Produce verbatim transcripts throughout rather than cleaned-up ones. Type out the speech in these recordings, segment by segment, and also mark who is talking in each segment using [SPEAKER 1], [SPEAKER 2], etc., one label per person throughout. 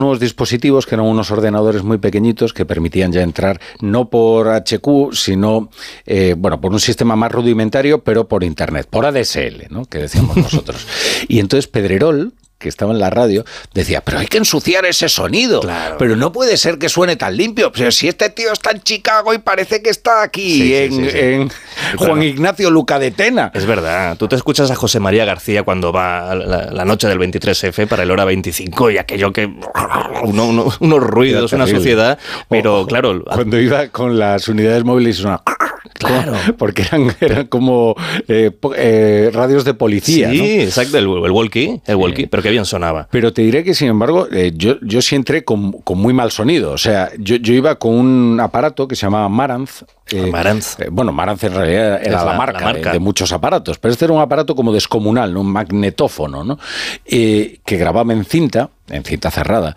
[SPEAKER 1] Unos dispositivos que eran unos ordenadores muy pequeñitos que permitían ya entrar no por H Q, sino eh, bueno, por un sistema más rudimentario, pero por internet, por A D S L, ¿no? Que decíamos nosotros. Y entonces Pedrerol, que estaba en la radio, decía, pero hay que ensuciar ese sonido,
[SPEAKER 2] claro.
[SPEAKER 1] Pero no puede ser que suene tan limpio, pero si este tío está en Chicago y parece que está aquí,
[SPEAKER 2] sí,
[SPEAKER 1] en,
[SPEAKER 2] sí, sí, sí.
[SPEAKER 1] en Juan
[SPEAKER 2] claro.
[SPEAKER 1] Ignacio Luca de Tena.
[SPEAKER 2] Es verdad, tú te escuchas a José María García cuando va la, la noche del veintitrés efe para el hora veinticinco y aquello que... Uno, uno, unos ruidos, una suciedad, pero o, claro...
[SPEAKER 1] Cuando iba con las unidades móviles sonaba...
[SPEAKER 2] Claro.
[SPEAKER 1] Porque eran, eran como eh, eh, radios de policía.
[SPEAKER 2] Sí,
[SPEAKER 1] ¿no?
[SPEAKER 2] exacto, el, el walkie, el walkie, sí. Pero qué bien sonaba.
[SPEAKER 1] Pero te diré que, sin embargo, eh, yo, yo sí entré con, con muy mal sonido. O sea, yo, yo iba con un aparato que se llamaba Marantz.
[SPEAKER 2] Eh, Marantz.
[SPEAKER 1] Eh, bueno, Marantz en realidad era la, la, marca, la marca. De, de muchos aparatos, pero este era un aparato como descomunal, ¿no? Un magnetófono, ¿no? Eh, que grababa en cinta, en cinta cerrada,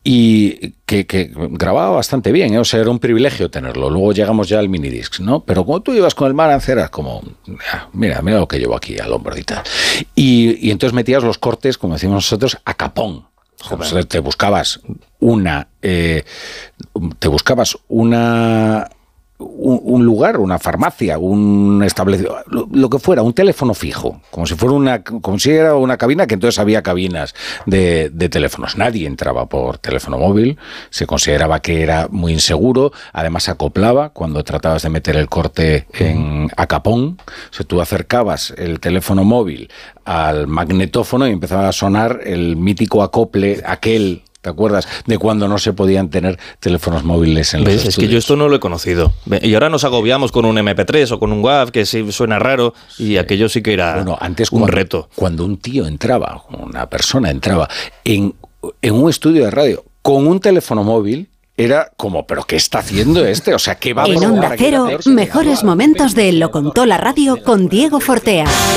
[SPEAKER 1] y que, que grababa bastante bien, ¿eh? O sea, era un privilegio tenerlo. Luego llegamos ya al minidisc, ¿no? Pero cuando tú ibas con el Marantz eras como, mira, mira lo que llevo aquí al hombro y tal. Y, y entonces metías los cortes, como decimos nosotros, a capón. O sea, te buscabas una, eh, te buscabas una... Un, un lugar, una farmacia, un establecimiento, lo, lo que fuera, un teléfono fijo, como si fuera una, como si era una cabina, que entonces había cabinas de, de teléfonos. Nadie entraba por teléfono móvil, se consideraba que era muy inseguro, además acoplaba cuando tratabas de meter el corte en a capón. O sea, tú acercabas el teléfono móvil al magnetófono y empezaba a sonar el mítico acople, aquel... ¿Te acuerdas de cuando no se podían tener teléfonos móviles en los
[SPEAKER 2] ¿Ves?
[SPEAKER 1] estudios?
[SPEAKER 2] Es que yo esto no lo he conocido. Y ahora nos agobiamos con un eme pe tres o con un WAV que sí suena raro y sí. Aquello sí que era
[SPEAKER 1] bueno, antes
[SPEAKER 2] un
[SPEAKER 1] cuando,
[SPEAKER 2] reto.
[SPEAKER 1] Cuando un tío entraba, una persona entraba en, en un estudio de radio con un teléfono móvil, era como, ¿pero qué está haciendo este? O sea, ¿qué va a
[SPEAKER 3] En Onda Cero, mejores momentos de Lo Contó la Radio con Diego Fortea.